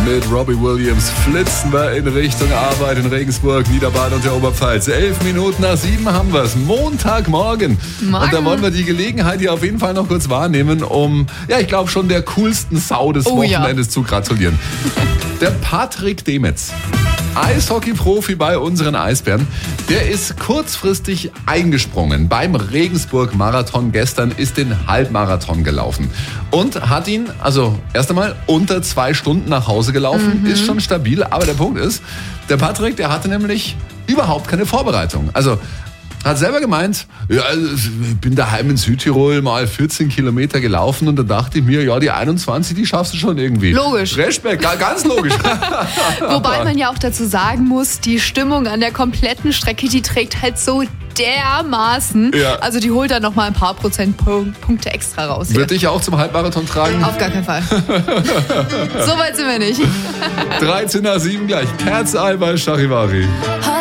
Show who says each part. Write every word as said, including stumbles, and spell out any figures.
Speaker 1: mit Robbie Williams flitzen wir in Richtung Arbeit in Regensburg, Niederbayern und der Oberpfalz. Elf Minuten nach sieben haben wir es. Montagmorgen.
Speaker 2: Morgen.
Speaker 1: Und da wollen wir die Gelegenheit hier auf jeden Fall noch kurz wahrnehmen, um, ja, ich glaube schon der coolsten Sau des
Speaker 2: Oh,
Speaker 1: Wochenendes
Speaker 2: ja.
Speaker 1: zu gratulieren. Der Patrick Demetz, Eishockey-Profi bei unseren Eisbären, der ist kurzfristig eingesprungen. Beim Regensburg-Marathon gestern ist den Halbmarathon gelaufen und hat ihn, also erst einmal unter zwei Stunden nach Hause gelaufen,
Speaker 2: Mhm.
Speaker 1: ist schon stabil, aber der Punkt ist, der Patrick, der hatte nämlich überhaupt keine Vorbereitung. Also hat selber gemeint, ja, ich bin daheim in Südtirol mal vierzehn Kilometer gelaufen und da dachte ich mir, ja, die einundzwanzig, die schaffst du schon irgendwie.
Speaker 2: Logisch.
Speaker 1: Respekt, ga- ganz logisch.
Speaker 2: Wobei man ja auch dazu sagen muss, die Stimmung an der kompletten Strecke, die trägt halt so dermaßen.
Speaker 1: Ja.
Speaker 2: Also die holt dann noch mal ein paar Prozentpunkte extra raus. Hier.
Speaker 1: Wird dich auch zum Halbmarathon tragen?
Speaker 2: Auf gar keinen Fall. So weit sind wir nicht.
Speaker 1: dreizehn nach sieben gleich. Kerzei bei Charivari.